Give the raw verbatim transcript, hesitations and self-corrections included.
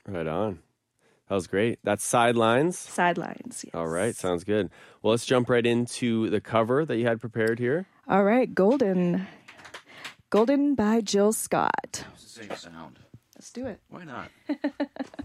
Right on. That was great. That's Sidelines. Sidelines. Yes. All right. Sounds good. Well, let's jump right into the cover that you had prepared here. All right. Golden. Golden by Jill Scott. It's the same sound. Let's do it. Why not?